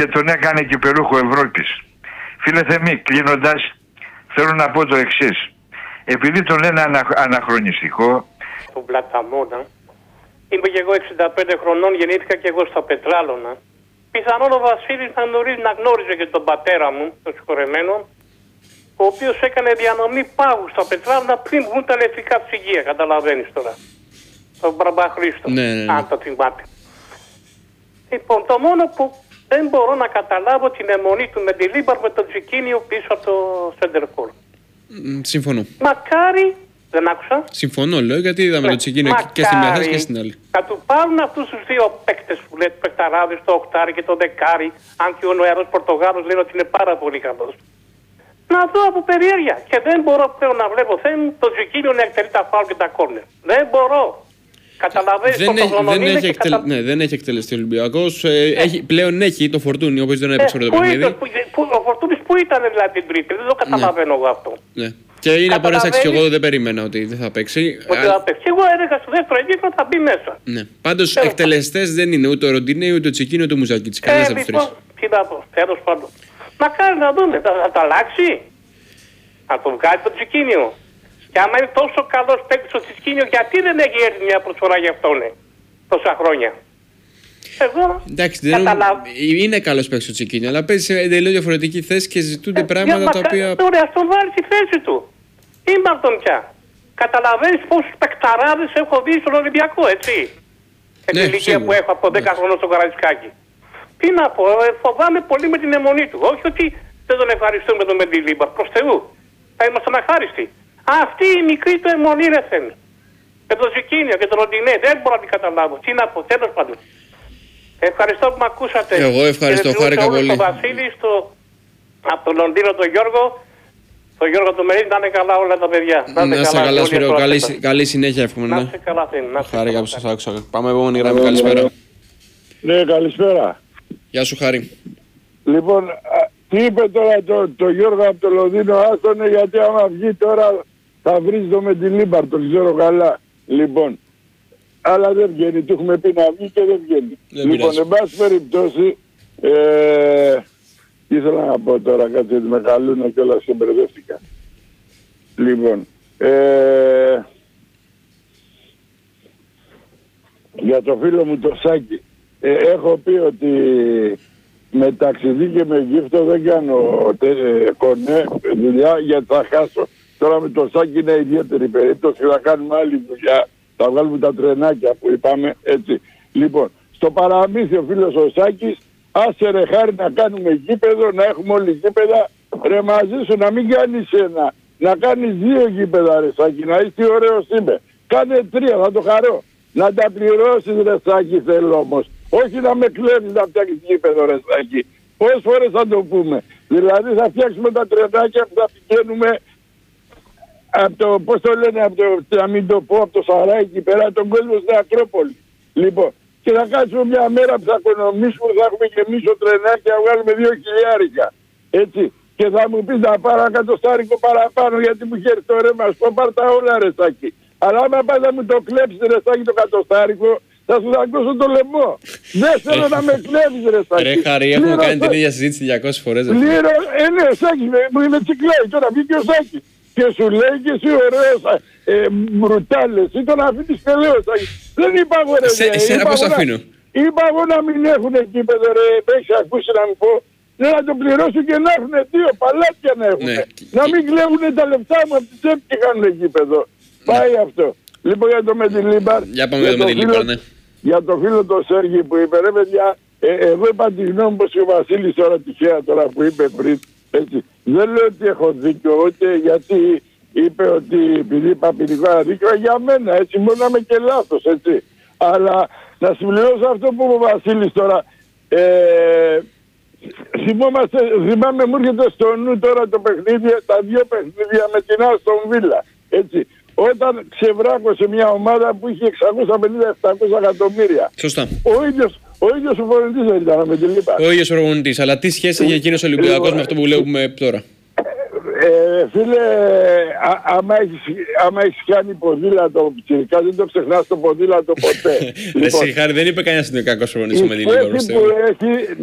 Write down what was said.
και τον έκανε κυπελούχο Ευρώπης. Φίλε Θεμή, κλείνοντας, θέλω να πω το εξής. Επειδή τον λένε αναχρονιστικό... Στον Πλαταμόνα, είμαι και εγώ 65 χρονών, γεννήθηκα και εγώ στα Πετράλωνα. Πιθανόν ο Βασίλης να γνώριζε και τον πατέρα μου, τον συγχωρεμένο, ο οποίος έκανε διανομή πάγου στα Πετράλωνα πριν βγουν τα ηλεκτρικά ψυγεία, καταλαβαίνεις τώρα. Τον Μπραμπαχρήστο, αν το θυμάται. Λοιπόν, το μόνο που δεν μπορώ να καταλάβω την αιμονή του με τη Λίμπαρ με τον Τζικίνιο πίσω από το Σέντερφορ. Συμφωνώ. Μακάρι, δεν άκουσα. Συμφωνώ, λέω, γιατί είδαμε το Τζικίνιο και στη μια θέση και στην άλλη. Θα του πάρουν αυτούς τους δύο παίκτες που λέτε, παικταράδες, το οκτάρι και το δεκάρι, αν και ο νεαρός Πορτογάλος λέει ότι είναι πάρα πολύ καλός. Να δω από περιέργεια. Και δεν μπορώ πλέον να βλέπω το Τζικίνιο να εκτελεί τα φάουλ και τα κόρνερ. Δεν μπορώ. Δεν έχει εκτελεστεί ο Ολυμπιακός. Πλέον έχει το Φορτούνι, όπως δεν έπαιξε το παιχνίδι. Ο Φορτούνις που ήταν δηλαδή την Τρίτη, δεν το καταλαβαίνω εγώ αυτό. Ναι. Και είναι απορρέσταξη και εγώ δεν περίμενα ότι δεν θα παίξει. Και εγώ έλεγα στο δεύτερο ημίχρονο θα μπει μέσα. Ναι. Πάντως εκτελεστές δεν είναι ούτε ο Ροντινέη ούτε ο Τσικίνιο ούτε ο Μουζάκητς. Κανένας από τους τρεις. Τι να πω, τέλος πάντων. Μακάρι να δούμε, θα το αλλάξει. Θα το βγάλει το Τσικίνιο. Και άμα είναι τόσο καλός παίκτης ο Τσικίνιο, γιατί δεν έχει έρθει μια προσφορά για αυτόν τόσα χρόνια. Εγώ εντάξει, είναι καλός παίκτης ο Τσικίνιο, αλλά παίζει σε εντελώς διαφορετική θέση και ζητούνται πράγματα τα οποία... Ωραία, ας τον βάλει στη θέση του. Είμαι αυτόν πια. Καταλαβαίνεις πόσους παικταράδες έχω δει στον Ολυμπιακό, έτσι. Την ηλικία που έχω από 10 χρονών στο Καραϊσκάκι. Τι να πω, φοβάμαι πολύ με την αιμονή του. Όχι ότι δεν τον ευχαριστούμε τον Μεντιλίμπαρ, προς Θεού. Θα ήμασταν αχάριστοι. Αυτή η μικρή του αιμονή είναι θέμα. Με τον Ζικίνιο και τον Ροντινέ δεν μπορώ να την καταλάβω. Τι να πω, τέλος πάντων. Ευχαριστώ που με ακούσατε. Εγώ ευχαριστώ, χάρηκα πολύ. Τον Βασίλη, από τον Λονδίνο τον Γιώργο, τον Γιώργο του Μερίδη, να είναι καλά όλα τα παιδιά. Να είστε καλά, Σπύρο. Καλή συνέχεια εύχομαι. Να είστε καλά, χάρηκα που σας άκουσα. Πάμε επόμενη γραμμή, καλησπέρα. Ναι, καλησπέρα. Γεια σου, Χάρη. Λοιπόν, τι είπε τώρα το Γιώργο από το Λονδίνο, άστονε, γιατί άμα βγει τώρα θα βρεις το με τη Λίμπαρ, το ξέρω καλά. Λοιπόν, αλλά δεν βγαίνει, του έχουμε πει να βγει και δεν βγαίνει. Λοιπόν, εν πάση περιπτώσει, ήθελα να πω τώρα κάτι, με καλούν και όλα και μπερδεύτηκα. Λοιπόν, για το φίλο μου το Σάκη, έχω πει ότι με ταξιδί και με γύφτο δεν κάνω κονέ δουλειά γιατί θα χάσω. Τώρα με το Σάκη είναι ιδιαίτερη περίπτωση, θα κάνουμε άλλη δουλειά, θα βγάλουμε τα τρενάκια που είπαμε, έτσι. Λοιπόν, στο παραμύθι ο φίλος ο Σάκης, άσε ρε Χάρη να κάνουμε γήπεδο, να έχουμε όλοι γήπεδα, ρε μαζί σου να μην κάνεις ένα, να κάνεις 2 γήπεδα ρε Σάκη, να είσαι ωραίος είμαι. Κάνε 3, θα το χαρώ. Να τα πληρώσεις ρε Σάκη θέλω όμως. Όχι να με κλέβεις να φτιάξεις γήπεδο ρε Σάκη. Πόσες φορές θα το πούμε. Δηλαδή θα φτιάξουμε τα τρενάκια που θα πηγαίνουμε από το, πώς το λένε, από το, να μην το πω, από το Σαράκι πέρα τον κόσμο στην Ακρόπολη. Λοιπόν, και θα κάτσουμε μια μέρα που θα οικονομήσουμε, θα έχουμε γεμίσω τρενάκια, να βγάλουμε 2 χιλιάρικα. Έτσι. Και θα μου πεις να πάρω 1 εκατοστάρικο παραπάνω γιατί μου χέρι το ρέμα, σου πάρ' τα όλα ρε Σάκη. Αλλά άμα πας να μου το κλέψεις ρε Σάκη το εκατοστάρικο, θα σου δαγκώσω το λαιμό. Δεν θέλω να με κλέβεις ρε Σάκη. Ρε Χαρή, έχουμε κάνει την ίδια συζήτηση 200 φορές. Ναι Σάκη, μου είναι τσικλάει τώρα, βγήκε ο Σάκη. Και σου λέει και εσύ ωραίος μπρουτάλες, ή τον αφήνεις και λέω Σάκη. Δεν είπα εγώ ρε. Εσένα πώς αφήνω. Είπα εγώ να μην έχουν γήπεδο ρε, έχεις ακούσει να μου πω. Ναι, να το πληρώσουν και να έχουν 2 παλάτια να έχουν. Να μην κλέβουν τα λεφτά μου από τη τσέπη και κάνουν γήπεδο. Πάει αυτό. Λοιπόν για το με τη Λίμπαρ. Για πάμε για το με τη Λίμπαρ, ναι. Για το φίλο το Σέργη που είπε, ρε παιδιά, εγώ είπα τη γνώμη πως ο Βασίλης τώρα τυχαία τώρα που είπε πριν, έτσι. Δεν λέω ότι έχω δίκιο, ούτε γιατί είπε ότι επειδή είπα ποινικό αδίκιο, για μένα, έτσι, μπορεί να είμαι και λάθος, έτσι. Αλλά να συμπληρώσω αυτό που είπε ο Βασίλης τώρα, θυμάμαι μου έρχεται στο νου τώρα το παιχνίδι, τα 2 παιχνίδια με την Άστον Βίλα, έτσι. Όταν ξεβράκωσε μια ομάδα που είχε 650-700 εκατομμύρια. Σωστά. Ο ίδιος ο προπονητής δεν ήταν με τη Λίμπαρ. Ο ίδιος ο προπονητής, αλλά τι σχέση έχει εκείνος ο Ολυμπιακός με αυτό που βλέπουμε τώρα. Φίλε, άμα έχεις κάνει ποδήλατο, δεν το ξεχνάς το ποδήλατο ποτέ. Εσύ Χάρη, δεν είπε κανένας ότι είναι κακός προπονητής με τη Λίμπαρ.